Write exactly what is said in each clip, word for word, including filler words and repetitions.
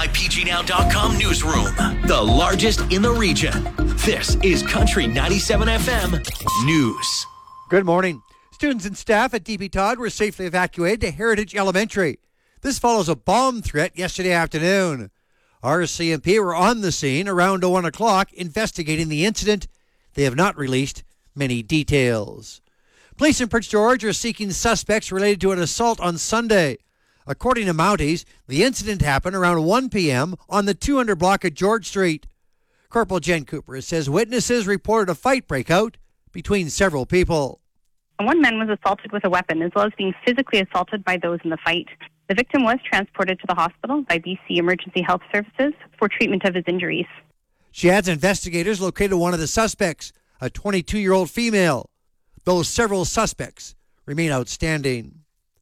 my P G Now dot com newsroom, the largest in the region. This is Country ninety-seven F M News. Good morning. Students and staff at D P Todd were safely evacuated to Heritage Elementary. This follows a bomb threat yesterday afternoon. R C M P were on the scene around one o'clock investigating the incident. They have not released many details. Police in Prince George are seeking suspects related to an assault on Sunday. According to Mounties, the incident happened around one p.m. on the two hundred block of George Street. Corporal Jen Cooper says witnesses reported a fight breakout between several people. One man was assaulted with a weapon as well as being physically assaulted by those in the fight. The victim was transported to the hospital by B C Emergency Health Services for treatment of his injuries. She adds investigators located one of the suspects, a twenty-two-year-old female, though several suspects remain outstanding.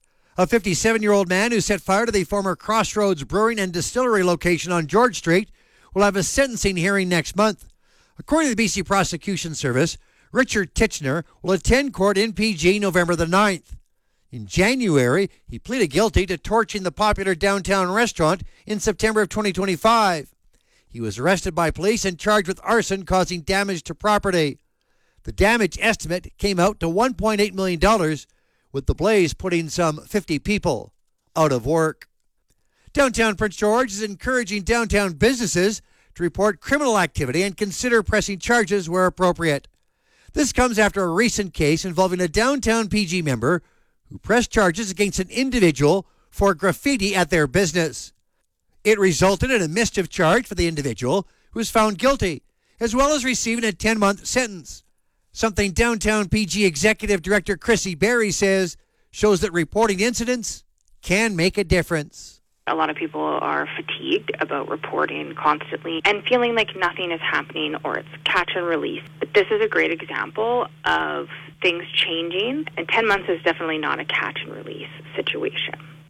A fifty-seven-year-old man who set fire to the former Crossroads Brewing and Distillery location on George Street will have a sentencing hearing next month. According to the B C Prosecution Service, Richard Titchener will attend court in P G November the ninth. In January, he pleaded guilty to torching the popular downtown restaurant in September of twenty twenty-five. He was arrested by police and charged with arson causing damage to property. The damage estimate came out to one point eight million dollars, with the blaze putting some fifty people out of work. Downtown Prince George is encouraging downtown businesses to report criminal activity and consider pressing charges where appropriate. This comes after a recent case involving a downtown P G member who pressed charges against an individual for graffiti at their business. It resulted in a mischief charge for the individual, who was found guilty, as well as receiving a ten-month sentence. Something downtown P G Executive Director Chrissy Berry says shows that reporting incidents can make a difference. A lot of people are fatigued about reporting constantly and feeling like nothing is happening or it's catch and release. But this is a great example of things changing, and ten months is definitely not a catch and release situation.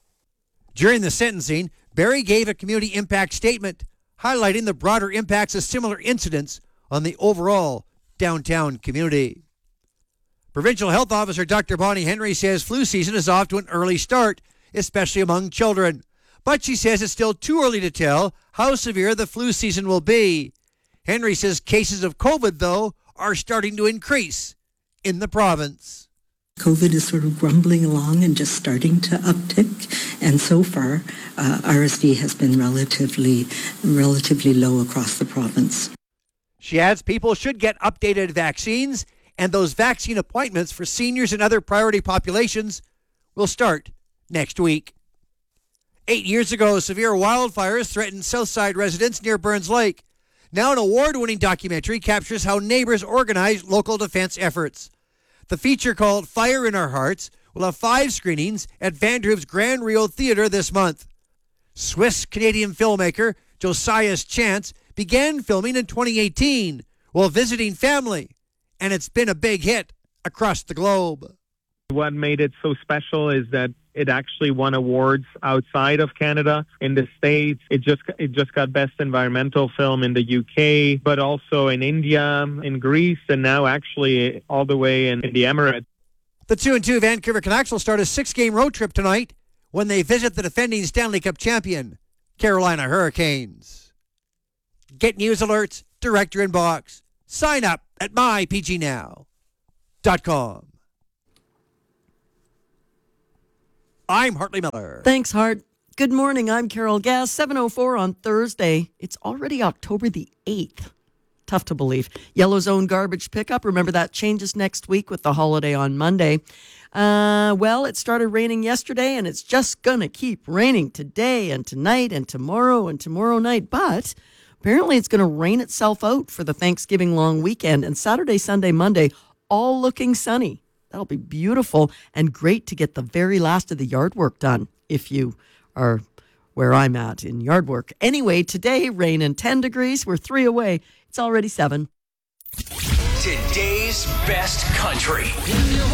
During the sentencing, Berry gave a community impact statement highlighting the broader impacts of similar incidents on the overall downtown community. Provincial Health Officer Doctor Bonnie Henry says flu season is off to an early start, especially among children. But she says it's still too early to tell how severe the flu season will be. Henry says cases of COVID, though, are starting to increase in the province. COVID is sort of grumbling along and just starting to uptick, and so far uh, R S V has been relatively, relatively low across the province. She adds people should get updated vaccines, and those vaccine appointments for seniors and other priority populations will start next week. Eight years ago, severe wildfires threatened Southside residents near Burns Lake. Now an award-winning documentary captures how neighbors organize local defense efforts. The feature, called Fire in Our Hearts, will have five screenings at Vanderhoof's Grand Rio Theatre this month. Swiss-Canadian filmmaker Josias Chance began filming in twenty eighteen while visiting family, and it's been a big hit across the globe. What made it so special is that it actually won awards outside of Canada. In the States, it just it just got Best Environmental Film in the U K, but also in India, in Greece, and now actually all the way in, in the Emirates. The two and two Vancouver Canucks will start a six-game road trip tonight when they visit the defending Stanley Cup champion, Carolina Hurricanes. Get news alerts direct your inbox. Sign up at my p g now dot com. I'm Hartley Miller. Thanks, Hart. Good morning. I'm Carol Gass. seven oh four on Thursday. It's already October the eighth. Tough to believe. Yellow zone garbage pickup. Remember, that changes next week with the holiday on Monday. Uh, well, it started raining yesterday, and it's just going to keep raining today and tonight and tomorrow and tomorrow night. But apparently it's going to rain itself out for the Thanksgiving long weekend. And Saturday, Sunday, Monday, all looking sunny. That'll be beautiful and great to get the very last of the yard work done if you are where I'm at in yard work. Anyway, today, rain and ten degrees. We're three away. It's already seven. Today's best country.